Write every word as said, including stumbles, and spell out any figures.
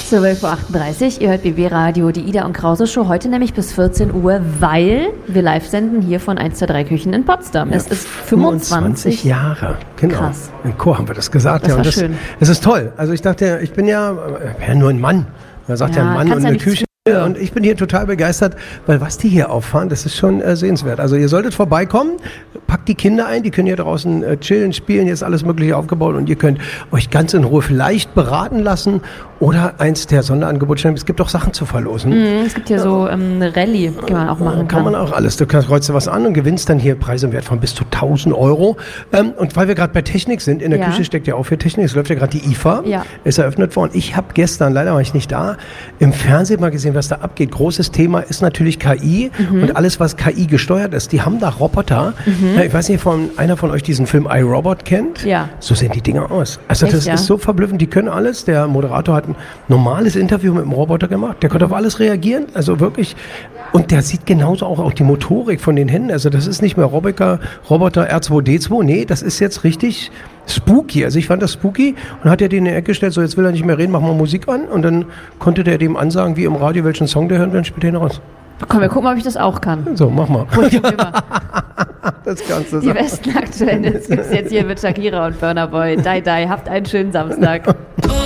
zwölf Uhr achtunddreißig, ihr hört B B Radio, die Ida und Krause Show, heute nämlich bis vierzehn Uhr, weil wir live senden hier von eins zwei drei Küchen in Potsdam. Ja, es ist fünfundzwanzig Jahre, genau. Krass. Im Chor haben wir das gesagt. Das ja, war und das, schön. Es ist toll. Also ich dachte, ich bin ja, ja nur ein Mann. Man sagt ja, Ja, ein Mann kannst und ja eine nichts Küche. Und ich bin hier total begeistert, weil was die hier auffahren, das ist schon äh, sehenswert. Also ihr solltet vorbeikommen, packt die Kinder ein, die können hier draußen äh, chillen, spielen, hier ist alles mögliche aufgebaut und ihr könnt euch ganz in Ruhe vielleicht beraten lassen oder eins der Sonderangebote stellen. Es gibt auch Sachen zu verlosen. Mhm, es gibt hier so ähm, eine Rallye, die man auch machen kann. Kann man auch alles. Du kannst, kreuzt dir was an und gewinnst dann hier Preise im Wert von bis zu tausend Euro. Ähm, und weil wir gerade bei Technik sind, in der Ja. Küche steckt ja auch für Technik, es läuft ja gerade die I F A, Ja. ist eröffnet worden. Ich habe gestern, leider war ich nicht da, im Fernsehen mal gesehen, was da abgeht. Großes Thema ist natürlich K I Mhm. und alles, was K I gesteuert ist. Die haben da Roboter. Mhm. Ja, ich weiß nicht, von einer von euch diesen Film iRobot kennt? Ja. So sehen die Dinger aus. Also Echt, das ja? ist so verblüffend. Die können alles. Der Moderator hat ein normales Interview mit dem Roboter gemacht. Der konnte auf alles reagieren. Also wirklich. Und der sieht genauso auch, auch die Motorik von den Händen. Also das ist nicht mehr Roboter, Roboter R zwei D zwei. Nee, das ist jetzt richtig spooky. Also ich fand das spooky und hat er den in die Ecke gestellt, so jetzt will er nicht mehr reden, mach mal Musik an. Und dann konnte der dem ansagen, wie im Radio, welchen Song der hört, dann spielt er ihn raus. Komm, wir gucken, ob ich das auch kann. So, mach mal. Hol ich rüber. Das kannst du Die sagen. besten aktuellen Hits gibt's jetzt hier mit Shakira und Burna Boy. Die, die, habt einen schönen Samstag.